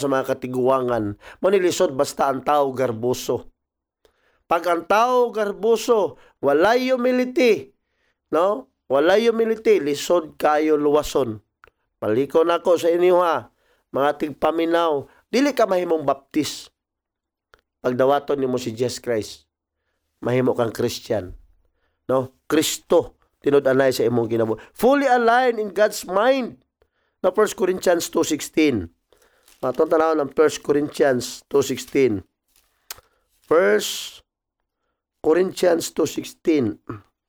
sa mga katiguangan. Manilisod basta ang tao garboso. Pag ang tao garboso, walay humility, no? Walay humility, lisod kayo luwason. Paliko na ko sa inyo ha, mga tigpaminaw, dili ka mahimong baptis. Pagdawaton nimo si Jesus Christ, mahimo kang Christian. No? Kristo, tinud-anay sa imong kinabuhi. Fully aligned in God's mind. Na 1 Corinthians 2:16. Matong tanaw ng 1 Corinthians 2:16. 1 Corinthians 2:16.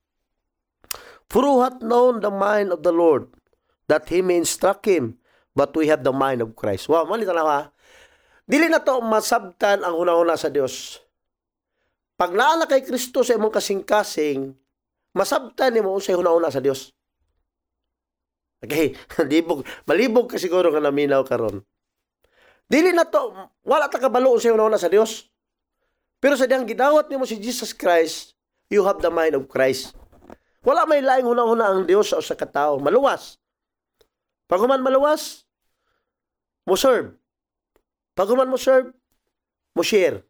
For who hath known the mind of the Lord, that he may instruct him, but we have the mind of Christ. Wow, malita na ha. Dili na to masabtan ang hunahuna sa Dios. Pag naala kay Kristo sa imong kasing-kasing, masabtan nimo sa hunahuna sa Dios. Okay, malibog ka siguro nga naminaw karon. Dili na to, wala ta kabalo sa hunahuna sa Dios. Pero sa diyang gidawat nimo si Jesus Christ, you have the mind of Christ. Wala may laing hunahuna ang Dios sa katao, maluwas. Pag human maluwas, mo serve. Pag human mo serve, mo share.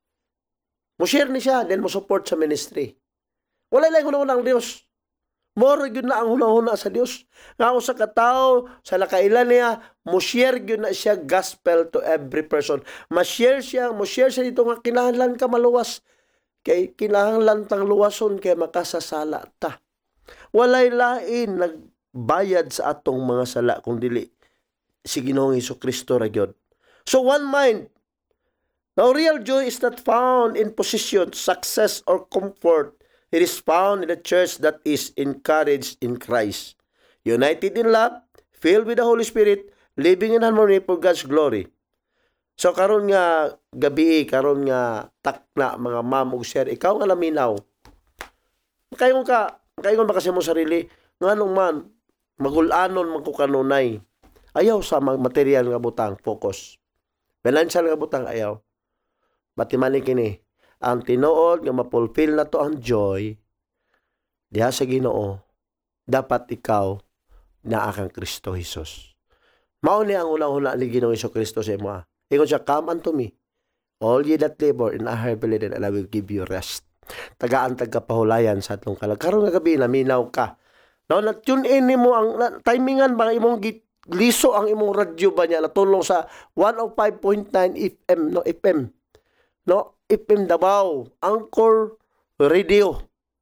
Mo share ni siya, then mo support sa ministry. Wala laing hunahuna ang Dios. More yun na ang hunahuna sa Dios. Nga sa katao, sa nakailan niya, mo share yun na siya gospel to every person. Mo share siya dito nga kinahanglan ka maluwas. Kay kinahanglan tang luwason kay makasasala ta. Walay lain nagbayad sa atong mga sala kung dili si Ginoong Hesukristo ra gyud. So one mind. Now real joy is not found in position, success, or comfort. It is found in a church that is encouraged in Christ, united in love, filled with the Holy Spirit, living in harmony for God's glory. So karon nga gabi, karon nga takna mga ma'am ug sir, ikaw nga laminaw. Makaingon ba kasi mo sarili, nganong man magulanon man ko kanunay. Ayaw sa material nga butang, focus. Financial nga butang ayaw. Batimani kini. Ang tinuod nga mapulfill na to ang joy diha sa Ginoo, dapat ikaw naa kang Kristo Jesus. Mao ni ang unang-una ni Ginoong Hesukristo sa imo. Ingon siya, come unto me, all ye that labor and are heavy laden, and I will give you rest. Tagaan pahulayan sa atong kalag. Karon nga gabi naminaw ka. No, na-tune in nimo ang timingan ba imong liso ang imong radyo ba niya natulong sa 105.9 FM no FM. No, FM Davao, Anchor Radio.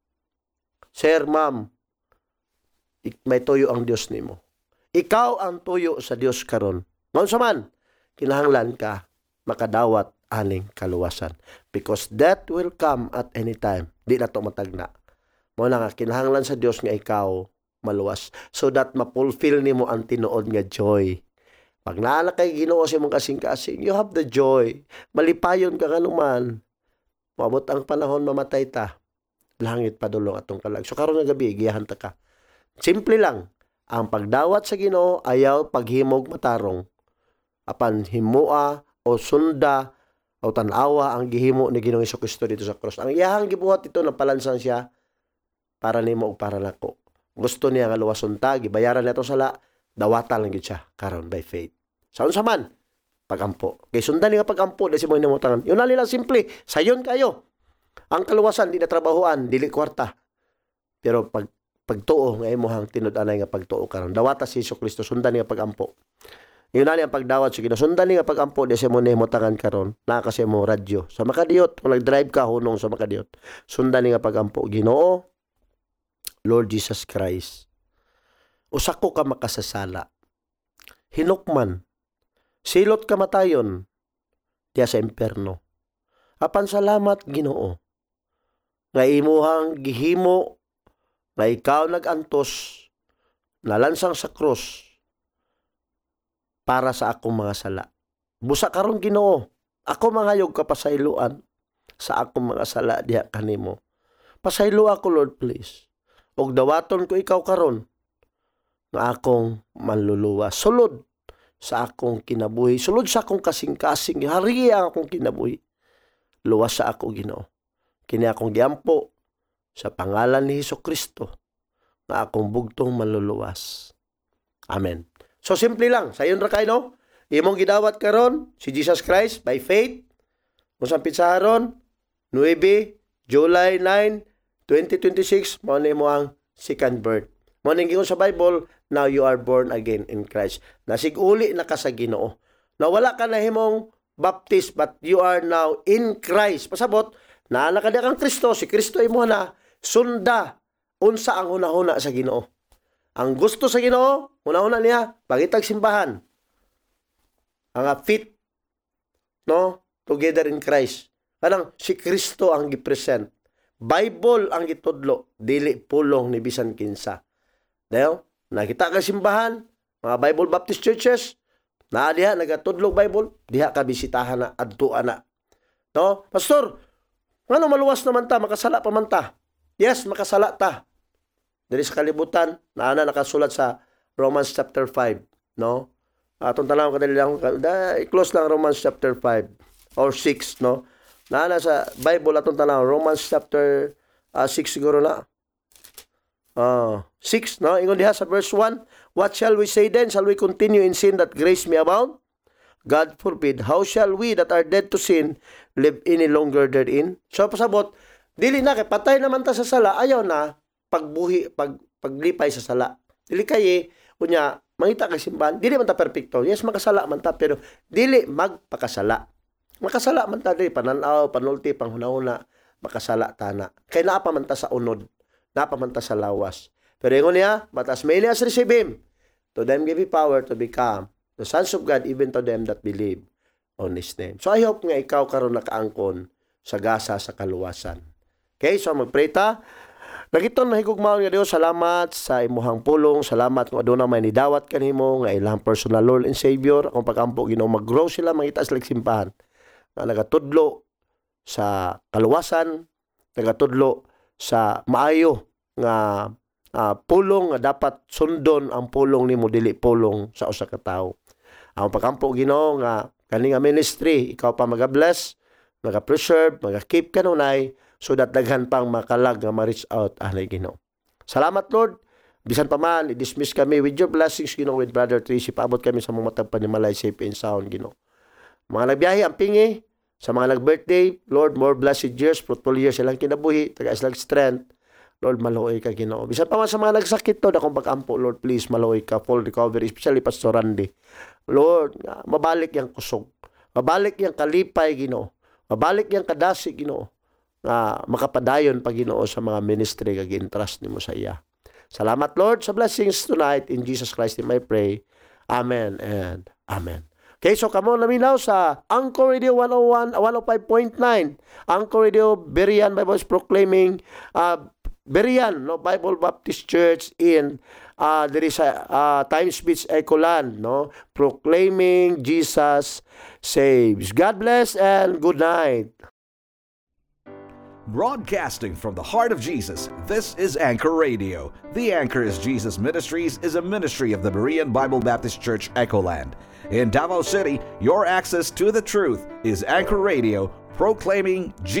Sir, ma'am, may tuyo ang Dios nimo. Ikaw ang tuyo sa Dios karon. Mao sa man, kinahanglan ka makadawat aning kaluwasan, because death will come at any time. Di na to matagna. Mao na nga kinahanglan sa Dios nga ikaw maluwas, so that mapulfill nimo ang tinuod nga joy. Pag naala kay Ginoo sa imong kasing-kasing, you have the joy. Malipayon ka kanuman. Maabot ang panahon mamatay ta. Langit padulong atong kalag. So karon nga gabi giyahan ta ka. Simple lang. Ang pagdawat sa Ginoo ayaw paghimog matarong. Apan himua o sunda o tanawa ang gihimo ni Ginoong Hesukristo dito sa cross. Ang iyahang gibuhat ito napalansan siya para nimo ug para nako. Gusto niya nga luwason ta, gibayaran niya itong sala, dawatan lang yun siya karon by faith. Saan sa man? Pagampo. Kay sundan nga pagampo, dahil si mga namutangan. Yun na nila simple. Sayon kayo. Ang kaluwasan, di na trabahoan, dili kwarta. Pero pagtuo, nga imuhang tinud-anay nga pagtuo karon. Dawata si Hesukristo, sundan nga pagampo. Yun na ang pagdawat, sige, sundan nga pagampo, dahil si mga namutangan karon. Nakakasi mo radyo. Sa makadiyot, kung nag-drive ka, hunong sa makadiyot. Sundan nga pagampo. Ginoo, Lord Jesus Christ, usako ka makasasala. Hinukman. Silot kamatayon diya sa imperno. Apan salamat Ginoo nga imuhang gihimo nga ikaw nagantos nalansang sa krus para sa akong mga sala. Busa karon Ginoo, ako mangayog ka pasayloan sa akong mga sala diha kanimo. Pasaylo ako Lord please. Og dawaton ko ikaw karon nga akong manluluwa. Sulod sa akong kinabuhi. Sulod sa akong kasing-kasing. Hari ang akong kinabuhi. Luwas sa ako, Ginoo. Kini akong giampo sa pangalan ni Hesukristo nga akong bugtong manluluwas. Amen. So, simple lang. Sayon ra kayo, no? Imong gidawat karon si Jesus Christ by faith. Unsang pitsaharon 9 July 9, 2026 mao ni mo ang second birth. Mao ning giingon sa Bible, now you are born again in Christ. Nasiguli na ka sa Ginoo. Na wala ka na himong baptist but you are now in Christ. Pasabot na nakadiya kang Kristo, si Kristo imo na sunda unsa ang hunahuna sa Ginoo. Ang gusto sa Ginoo, hunahuna niya pagitag simbahan. Ang fit no together in Christ. Kanang si Kristo ang gipresent. Bible ang gitudlo, dili pulong ni bisan kinsa. Dayo, nakita ka simbahan, mga Bible Baptist churches, na diha nagatudlo Bible, diha ka bisitahan na adtuan na. No, pastor, ngano maluwas naman ta, makasala pa man ta. Yes, makasala ta. Dili sa kalibutan, naana nakasulat sa Romans chapter 5, no? Atong tanaw kadali lang, close lang Romans chapter 5 or 6, no? Naana sa Bible atong tanaw Romans chapter 6 siguro na. 6, no? Ingon diha sa verse 1, what shall we say then? Shall we continue in sin that grace may abound? God forbid. How shall we that are dead to sin live any longer therein? So pasabot, dili na kay patay naman ta sa sala, ayaw na paglipay sa sala. Dili kay unya mangita kay simbahan, dili man ta perpekto. Yes, makasala man ta pero dili magpakasala. Makasala man ta dili pananaw, panulti, panghunahuna, makasala ta na. Kay naa pa man ta sa unod, naa pa man ta sa lawas. Pero ingon niya, but as many as receive him, to them give he power to become the sons of God, even to them that believe on his name. So I hope nga ikaw karon nakaangkon sa gasa sa kaluwasan. Okay, so magpray ta. Nagiton na higugmaon nga Dios, salamat sa imuhang pulong, salamat kung aduna may nidawat kanimo nga ilang personal Lord and Savior, akong pagampo Ginoo mag-grow sila, mangita sila simbahan nga nagatudlo sa kaluwasan, nagatudlo sa maayo nga pulong nga dapat sundon ang pulong nimo, dili pulong sa usa ka tawo. Ang pagampo Ginoo nga kani nga ministry ikaw pa maga-bless, maga-preserve, maga-keep kanunay so that daghan pang makalag nga ma-reach out anay Ginoo. Salamat Lord. Bisan pa man i-dismiss kami with your blessings Ginoo, with Brother Tracy, paabot kami sa mga matag panimalay safe and sound Ginoo. Mga nagbiyahe ang pingi, sa mga nag-birthday, Lord, more blessed years, fruitful years silang kinabuhi, taga silang strength. Lord, maluoy ka Ginoo. Bisan pa man sa mga nagsakit to, dakong pag-ampo, Lord, please, maluoy ka, full recovery, especially Pastor Randy. Lord, mabalik yang kusog. Mabalik yang kalipay, Ginoo. Mabalik yang kadasi, Ginoo. Makapadayon pa, Ginoo, sa mga ministry kag entrust nimo sa iya. Salamat, Lord, sa blessings tonight. In Jesus Christ, I pray. Amen and amen. Okay, so kamo naminaw sa Anchor Radio 105.9. Anchor Radio, Berian Bible is proclaiming Berian, no, Bible Baptist Church in there is a Times Beach, Ecoland, no, proclaiming Jesus saves. God bless and good night. Broadcasting from the heart of Jesus, this is Anchor Radio. The Anchor is Jesus Ministries is a ministry of the Berean Bible Baptist Church, Ecoland. In Davao City, your access to the truth is Anchor Radio, proclaiming Jesus.